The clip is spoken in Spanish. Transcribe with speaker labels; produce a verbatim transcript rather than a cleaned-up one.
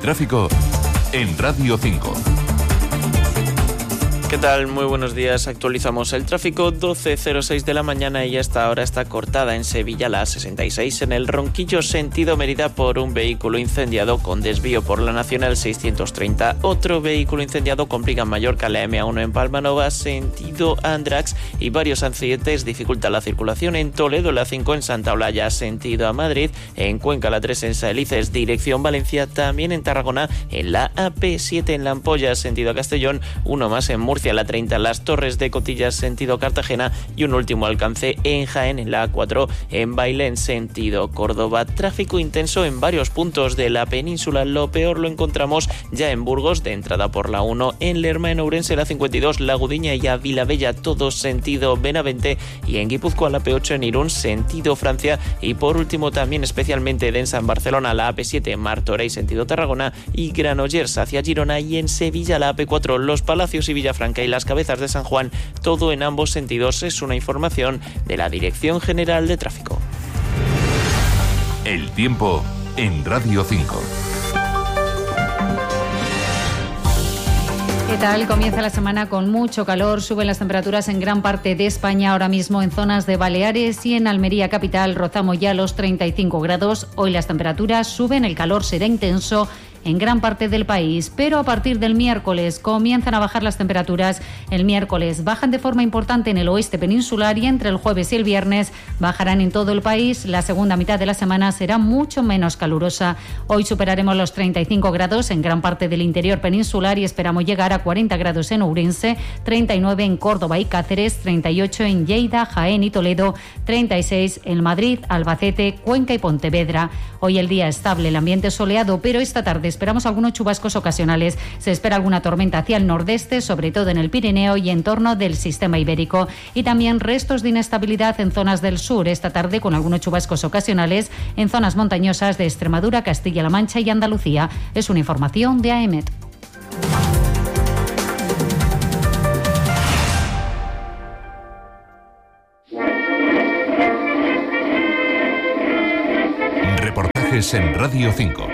Speaker 1: tráfico en Radio cinco.
Speaker 2: ¿Qué tal? Muy buenos días. Actualizamos el tráfico. doce cero seis de la mañana y hasta ahora está cortada en Sevilla la A sesenta y seis en el Ronquillo sentido Mérida por un vehículo incendiado con desvío por la Nacional seiscientos treinta. Otro vehículo incendiado complica en Mallorca la eme uno en Palmanova sentido Andrax y varios accidentes dificultan la circulación en Toledo la cinco en Santa Olalla sentido a Madrid, en Cuenca la tres en Saelices dirección Valencia, también en Tarragona en la A P siete en La Ampolla sentido a Castellón, uno más en Murcia la treinta en Las Torres de Cotillas sentido Cartagena y un último alcance en Jaén en la A cuatro en Bailén sentido Córdoba. Tráfico intenso en varios puntos de la península. Lo peor lo encontramos ya en Burgos de entrada por la uno, en Lerma, en Ourense la cincuenta y dos, La Gudiña y a Vilabella todos sentido Benavente y en Guipúzcoa la P ocho en Irún sentido Francia y por último también especialmente densa en Barcelona la A P siete Martorell sentido Tarragona y Granollers hacia Girona y en Sevilla la A P cuatro Los Palacios y Villafranca y Las Cabezas de San Juan, todo en ambos sentidos. Es una información de la Dirección General de Tráfico.
Speaker 1: El tiempo en Radio cinco.
Speaker 3: ¿Qué tal? Comienza la semana con mucho calor, suben las temperaturas en gran parte de España, ahora mismo en zonas de Baleares y en Almería capital rozamos ya los treinta y cinco grados. Hoy las temperaturas suben, el calor será intenso en gran parte del país, pero a partir del miércoles comienzan a bajar las temperaturas. El miércoles bajan de forma importante en el oeste peninsular y entre el jueves y el viernes bajarán en todo el país. La segunda mitad de la semana será mucho menos calurosa. Hoy superaremos los treinta y cinco grados en gran parte del interior peninsular y esperamos llegar a cuarenta grados en Ourense, treinta y nueve en Córdoba y Cáceres, treinta y ocho en Lleida, Jaén y Toledo, treinta y seis en Madrid, Albacete, Cuenca y Pontevedra. Hoy el día estable, el ambiente soleado, pero esta tarde esperamos algunos chubascos ocasionales. Se espera alguna tormenta hacia el nordeste, sobre todo en el Pirineo y en torno del sistema ibérico. Y también restos de inestabilidad en zonas del sur. Esta tarde con algunos chubascos ocasionales en zonas montañosas de Extremadura, Castilla-La Mancha y Andalucía. Es una información de A E M E T.
Speaker 1: Reportajes en Radio cinco.